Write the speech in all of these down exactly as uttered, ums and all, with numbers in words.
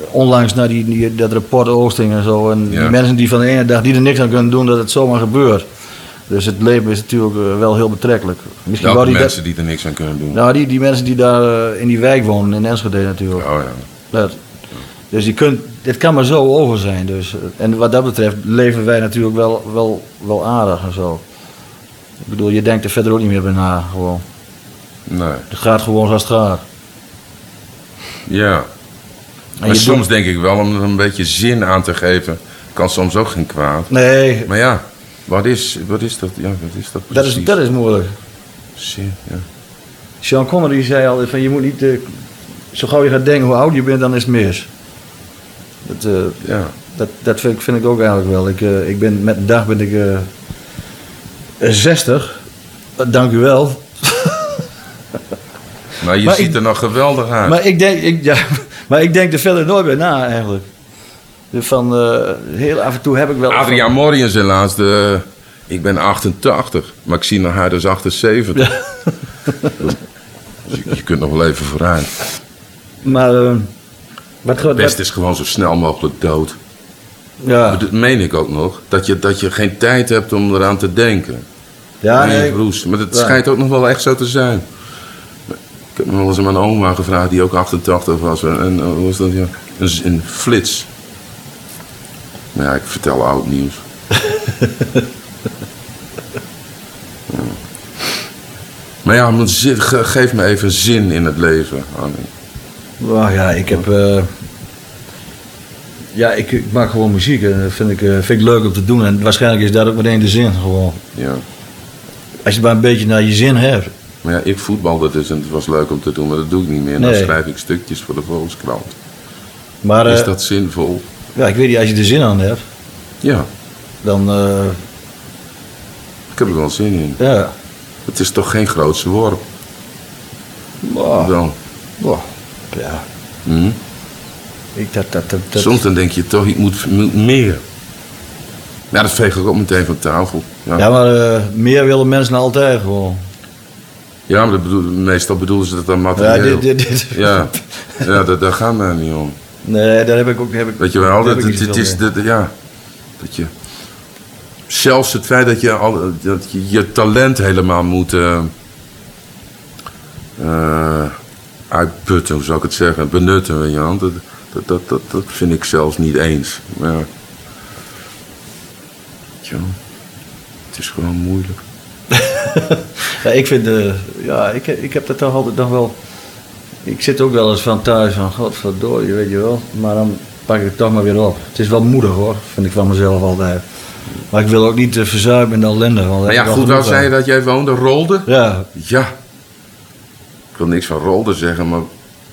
onlangs naar die, die, dat rapport Oosting en zo. En Ja. die mensen die van de ene dag die er niks aan kunnen doen, dat het zomaar gebeurt. Dus het leven is natuurlijk uh, wel heel betrekkelijk. Misschien Welke wou die mensen die er niks aan kunnen doen? Nou, die, die mensen die daar uh, in die wijk wonen, in Enschede natuurlijk. Oh ja. Dat. Dus je kunt, dit kan maar zo over zijn. Dus. En wat dat betreft leven wij natuurlijk wel, wel, wel aardig en zo. Ik bedoel, je denkt er verder ook niet meer bij na. Gewoon. Nee. Het gaat gewoon zoals het gaat. Ja. En Maar je soms doet- denk ik wel om er een beetje zin aan te geven. Kan soms ook geen kwaad. Nee, Maar ja, wat is, wat is dat? Ja, wat is dat dat precies? is, dat is moeilijk. Zin, ja. Sean Connery zei altijd van je moet niet... Uh, zo gauw je gaat denken hoe oud je bent, dan is het mis. Dat, uh, ja. dat, dat vind, ik, vind ik ook eigenlijk wel. Ik, uh, ik ben, met een dag ben ik uh, zestig. Uh, dank u wel. Maar je Maar ziet ik- er nog geweldig uit. Maar ik denk, ik, ja, maar ik denk er verder nooit bij na eigenlijk. Dus van, uh, heel af en toe heb ik wel... Adriaan Morien zei laatst, uh, ik ben achtentachtig, maar ik zie naar haar dus achtenzeventig. Ja. Dus je, je kunt nog wel even vooruit. Maar uh, wat Het wat, beste is gewoon zo snel mogelijk dood. ja, Dat meen ik ook nog. Dat je, dat je geen tijd hebt om eraan te denken. ja, Nee, nee, Roes. Maar het ja. schijnt ook nog wel echt zo te zijn. Ik heb nog wel eens aan mijn oma gevraagd, die ook achtentachtig was. En, en hoe was dat? Ja? Een, een flits. Maar ja, ik vertel oud nieuws. Ja. Maar ja, maar zi- ge- geef me even zin in het leven, Annie. oh, ja, ik heb... Uh, ja, ik, ik maak gewoon muziek en dat vind ik, uh, vind ik leuk om te doen. En waarschijnlijk is dat ook meteen de zin gewoon. Ja. Als je maar een beetje naar je zin hebt. Maar ja, ik voetbalde dus en het was leuk om te doen, maar dat doe ik niet meer. Dan Nee. schrijf ik stukjes voor de Volkskrant. Maar uh, Is dat zinvol? ja, ik weet niet, als je er zin aan hebt, Ja, dan... Uh, ik heb er wel zin in. ja, Het is toch geen grootse worp? wow, Dan. wow, ja. Hm? Ik, dat, dat, dat, dat, Soms dan denk je toch, ik moet, moet meer. Ja, dat veeg ik ook meteen van tafel. Ja, Ja, maar uh, meer willen mensen altijd gewoon. ja maar dat bedoel, meestal bedoelen ze dat dan Ja, materieel. dit, dit, dit. Ja, ja dat, daar gaat mij niet om. Nee, daar heb ik ook... Heb ik, Weet je wel, daar dat, heb ik het, niet het is, zoveel mee. dat, ja, dat je... Zelfs het feit dat je, al, dat je je talent helemaal moet uh, uh, uitputten, hoe zou ik het zeggen, benutten, weet je wel. Dat, dat, dat, dat, dat vind ik zelfs niet eens. Maar ja. Tja, het is gewoon moeilijk. Ja, ik vind... Uh, ja, ik, ik heb dat toch altijd nog wel... Ik zit ook wel eens van thuis van... Godverdorie, weet je wel. Maar dan pak ik het toch maar weer op. Het is wel moedig hoor, vind ik van mezelf altijd. Maar ik wil ook niet uh, verzuipen in de ellende. Want Nou ja, goed, waar zei je dat jij woonde? Rolde? Ja, Ja. Ik wil niks van Rolde zeggen, maar...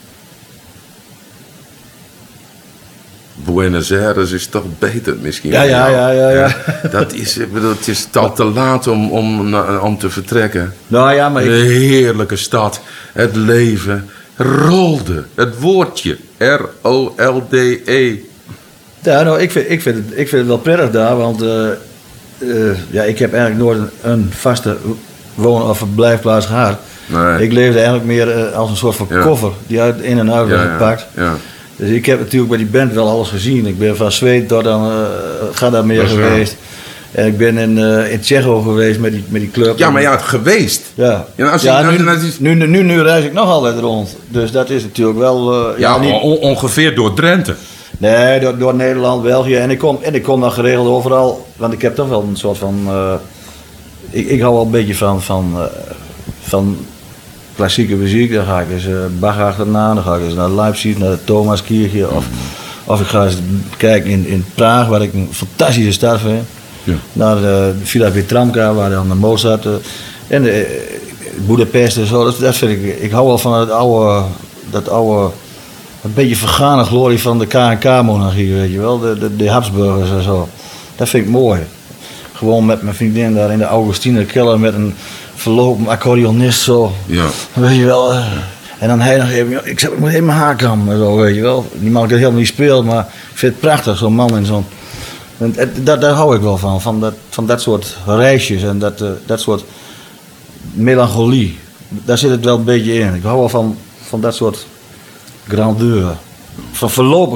Buenos Aires is toch beter misschien. Ja, ja, ja, ja, ja. Dat is, ik bedoel, het is al te laat om, om, om te vertrekken. nou ja, maar Een ik, heerlijke stad. Het leven. Rolde. Het woordje. R O L D E. ja, nou, ik, vind, ik, vind het, ik vind het wel prettig daar, want uh, uh, ja, ik heb eigenlijk nooit een, een vaste woon- of verblijfplaats gehad. Nee. Ik leefde eigenlijk meer uh, als een soort van Ja. koffer die uit in en uit werd ja, gepakt. ja, ja. Dus ik heb natuurlijk bij die band wel alles gezien. Ik ben van Zweed tot aan uh, Gadameer Dat is waar. geweest. En ik ben in, uh, in Tsjecho geweest met die, met die club. Ja, maar ja, het geweest. Ja, Ja, als je- ja nou, nu, nou, is- nu, nu, nu, nu reis ik nog altijd rond. Dus dat is natuurlijk wel... Uh, Ja, niet, on- ongeveer door Drenthe. nee, door, door Nederland, België. En ik, kom, en ik kom dan geregeld overal. Want ik heb toch wel een soort van... Uh, ik, ik hou wel een beetje van... van, uh, van klassieke muziek. Dan ga ik eens uh, Bach achterna. Dan ga ik eens naar Leipzig, naar de Thomaskirche. Of, of ik ga eens kijken in, in Praag, waar ik een fantastische stad vind. Ja. Naar de Villa Petramka, waar dan de Mozart... Uh, en uh, Boedapest en zo. Dat, dat vind ik... Ik hou wel van het oude... Dat oude... Een beetje vergane glorie van de K en K-monarchie, weet je wel. De, de, de Habsburgers en zo. Dat vind ik mooi. Gewoon met mijn vriendin daar in de Augustiner Keller met een verlopen accordeonist zo. Ja. Weet je wel. uh, En dan hij nog even, ik zet me in mijn haarkam en zo, weet je wel. Die man kan helemaal niet spelen, maar ik vind het prachtig, zo'n man in zo'n... En het- dat, daar hou ik wel van, van dat, van dat soort reisjes en dat, uh, dat soort melancholie. Daar zit het wel een beetje in. Ik hou wel van, van dat soort grandeur. Van verlopen